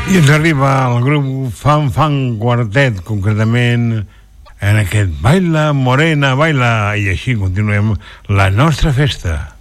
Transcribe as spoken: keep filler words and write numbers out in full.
I ens arriba el grup Fan Fan Quartet, concretament en aquest Baila Morena Baila, i així continuem la nostra festa.